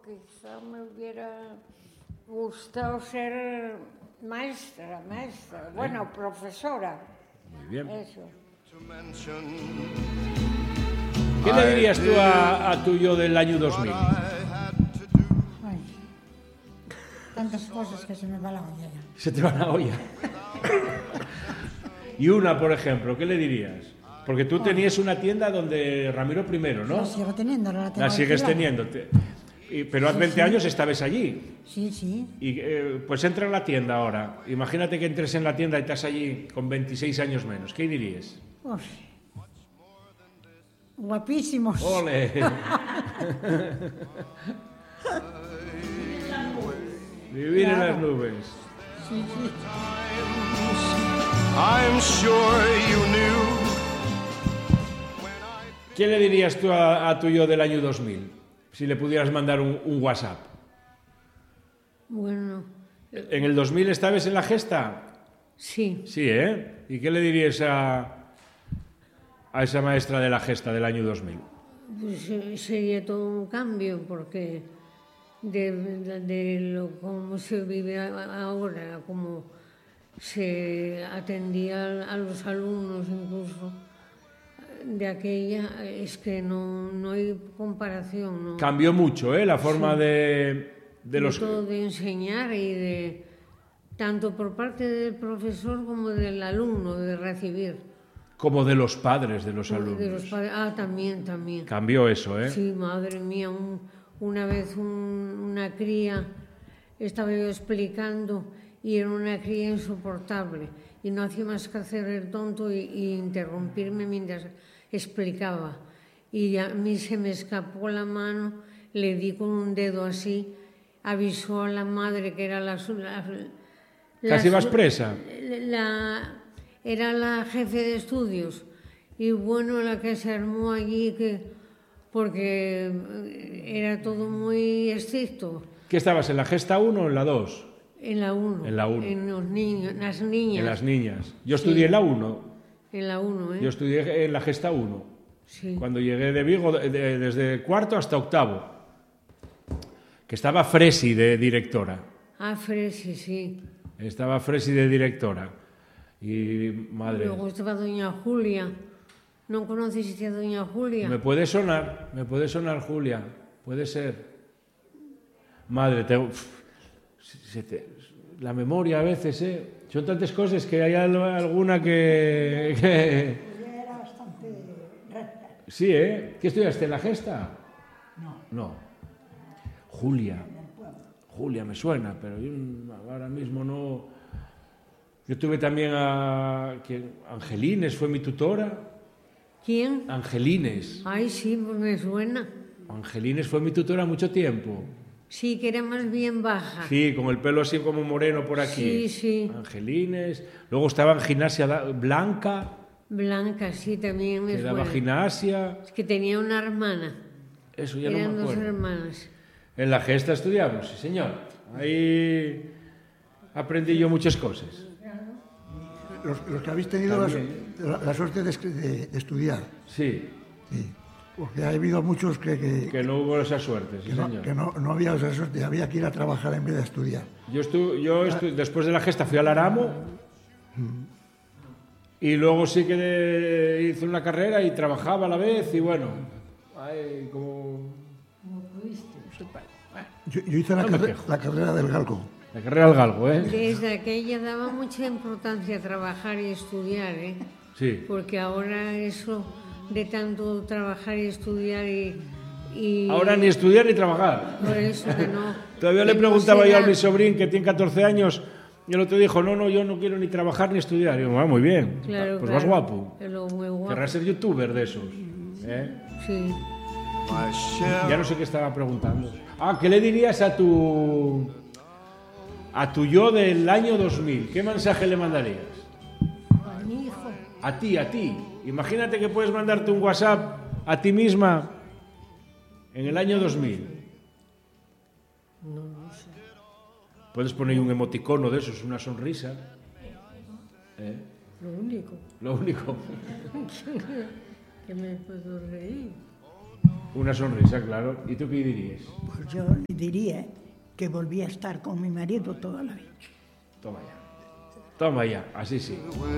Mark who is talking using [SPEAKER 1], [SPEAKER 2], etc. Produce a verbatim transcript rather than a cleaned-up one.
[SPEAKER 1] quizá me hubiera gustado ser maestra, maestra, bueno, profesora.
[SPEAKER 2] Muy bien.
[SPEAKER 1] Eso.
[SPEAKER 2] ¿Qué le dirías tú a, a tu yo del año dos mil?
[SPEAKER 3] Ay, tantas cosas que se me va la olla ya.
[SPEAKER 2] Se te va la olla. Y una, por ejemplo, ¿qué le dirías? Porque tú tenías una tienda donde Ramiro primero, ¿no?
[SPEAKER 3] La sigo teniendo, ahora la tengo
[SPEAKER 2] La sigues
[SPEAKER 3] alquilada.
[SPEAKER 2] teniendo. Te- y- Pero hace
[SPEAKER 3] Sí,
[SPEAKER 2] veinte
[SPEAKER 3] sí.
[SPEAKER 2] años estabas allí.
[SPEAKER 3] Sí, sí.
[SPEAKER 2] Y eh, pues entra en la tienda ahora. Imagínate que entres en la tienda y estás allí con veintiséis años menos. ¿Qué dirías?
[SPEAKER 3] Uf. Guapísimos.
[SPEAKER 2] ¡Ole! Vivir en las nubes.
[SPEAKER 3] Sí, sí.
[SPEAKER 4] I'm sure you knew.
[SPEAKER 2] ¿Qué le dirías tú a, a tu yo del año dos mil? Si le pudieras mandar un, un WhatsApp.
[SPEAKER 1] Bueno,
[SPEAKER 2] ¿En el dos mil estabas en la gesta?
[SPEAKER 1] sí.
[SPEAKER 2] Sí, ¿eh? ¿Y qué le dirías a, a esa maestra de la gesta del año dos mil?
[SPEAKER 1] Pues eh, sería todo un cambio porque de, de, de lo cómo se vive a- ahora, cómo se atendía a los alumnos incluso de aquella, es que no, no hay comparación. ¿No?
[SPEAKER 2] Cambió mucho, ¿eh? La forma
[SPEAKER 1] Sí.
[SPEAKER 2] de, de
[SPEAKER 1] De
[SPEAKER 2] los...
[SPEAKER 1] todo, de enseñar y de tanto por parte del profesor como del alumno, de recibir.
[SPEAKER 2] Como de los padres de los alumnos.
[SPEAKER 1] De los padres. Ah, también, también.
[SPEAKER 2] Cambió eso, ¿eh?
[SPEAKER 1] Sí, madre mía, un- una vez un- una cría, estaba yo explicando y era una cría insoportable y no hacía más que hacer el tonto y, y interrumpirme mientras explicaba. Y a mí se me escapó la mano, le di con un dedo así, avisó a la madre que era la... su- la- la
[SPEAKER 2] Casi vas
[SPEAKER 1] su-
[SPEAKER 2] presa.
[SPEAKER 1] la, era la jefe de estudios y bueno, la que se armó allí que porque era todo muy estricto
[SPEAKER 2] ¿Qué estabas, en la gesta uno o en la dos?
[SPEAKER 1] en la uno,
[SPEAKER 2] En la uno.
[SPEAKER 1] en los niños, las niñas,
[SPEAKER 2] En las niñas. Yo estudié en la uno.
[SPEAKER 1] en la uno, ¿eh?
[SPEAKER 2] Yo estudié en la gesta uno.
[SPEAKER 1] Sí.
[SPEAKER 2] Cuando llegué de Vigo, de- de- desde cuarto hasta octavo. Que estaba Fresi de directora.
[SPEAKER 1] Ah, Fresi, sí.
[SPEAKER 2] Estaba Fresi de directora. Y madre,
[SPEAKER 1] Luego estaba doña Julia. ¿No conociste a doña Julia?
[SPEAKER 2] me puede sonar, me puede sonar Julia, puede ser. Madre, te, uf, se te- la memoria a veces, ¿eh? Son tantas cosas que hay al- alguna que, que...
[SPEAKER 3] Ella era bastante recta.
[SPEAKER 2] Sí, ¿eh? ¿Qué estudiaste, en la gesta?
[SPEAKER 3] No.
[SPEAKER 2] No. Julia. Julia me suena, pero yo ahora mismo no... Yo tuve también a... ¿quién? Angelines fue mi tutora.
[SPEAKER 1] ¿Quién?
[SPEAKER 2] Angelines.
[SPEAKER 1] Ay, sí, pues me suena.
[SPEAKER 2] Angelines fue mi tutora mucho tiempo.
[SPEAKER 1] Sí, que era más bien baja.
[SPEAKER 2] Sí, con el pelo así como moreno por aquí.
[SPEAKER 1] Sí, sí.
[SPEAKER 2] Angelines. Luego estaba en gimnasia da- Blanca,
[SPEAKER 1] Blanca, sí, también me
[SPEAKER 2] que daba
[SPEAKER 1] suena.
[SPEAKER 2] gimnasia.
[SPEAKER 1] Es que tenía una hermana.
[SPEAKER 2] Eso ya no
[SPEAKER 1] Eran
[SPEAKER 2] me
[SPEAKER 1] dos
[SPEAKER 2] acuerdo.
[SPEAKER 1] hermanas.
[SPEAKER 2] En la gesta estudiamos, sí señor. Ahí aprendí yo muchas cosas.
[SPEAKER 5] Los, los que habéis tenido la,
[SPEAKER 2] También.
[SPEAKER 5] la- la suerte de, de- de estudiar,
[SPEAKER 2] Sí,
[SPEAKER 5] sí. Porque ha habido muchos que, que,
[SPEAKER 2] que no hubo esa suerte, sí
[SPEAKER 5] que no,
[SPEAKER 2] señor.
[SPEAKER 5] que no- no había esa suerte, había que ir a trabajar en vez de estudiar.
[SPEAKER 2] Yo, estu yo estu después de la gesta fui al Aramo y luego sí que de- hice una carrera y trabajaba a la vez y bueno, ahí como...
[SPEAKER 5] Yo, yo hice la,
[SPEAKER 2] No me
[SPEAKER 5] carre-
[SPEAKER 2] quejo.
[SPEAKER 5] la carrera del Galgo.
[SPEAKER 2] La carrera al galgo, ¿eh?
[SPEAKER 1] Desde aquella daba mucha importancia a trabajar y estudiar, ¿eh?
[SPEAKER 2] Sí.
[SPEAKER 1] Porque ahora eso de tanto trabajar y estudiar y... y
[SPEAKER 2] Ahora ni estudiar ni trabajar.
[SPEAKER 1] Por eso que no...
[SPEAKER 2] Todavía le
[SPEAKER 1] que no
[SPEAKER 2] preguntaba
[SPEAKER 1] se
[SPEAKER 2] yo a
[SPEAKER 1] da-
[SPEAKER 2] mi sobrín, que tiene catorce años, y el otro dijo, no, no, yo no quiero ni trabajar ni estudiar. Y yo, ah, muy bien,
[SPEAKER 1] Claro,
[SPEAKER 2] pues
[SPEAKER 1] claro.
[SPEAKER 2] vas guapo.
[SPEAKER 1] Pero muy guapo.
[SPEAKER 2] Querrás ser youtuber de esos. ¿eh?
[SPEAKER 1] Sí.
[SPEAKER 4] My share
[SPEAKER 2] Ya no sé qué estaba preguntando. Ah, ¿qué le dirías a tu a tu yo del año dos mil? ¿Qué mensaje le mandarías?
[SPEAKER 3] A mi hijo.
[SPEAKER 2] A ti, a ti. Imagínate que puedes mandarte un WhatsApp a ti misma en el año dos mil.
[SPEAKER 1] No, no sé.
[SPEAKER 2] Puedes poner un emoticono de esos, una sonrisa. ¿Eh?
[SPEAKER 1] Lo único
[SPEAKER 2] Lo único.
[SPEAKER 1] que me puedo reír.
[SPEAKER 2] Una sonrisa, claro. ¿Y tú qué dirías?
[SPEAKER 3] Pues yo le diría que volví a estar con mi marido toda la vida.
[SPEAKER 2] Toma ya. Toma ya, así sí.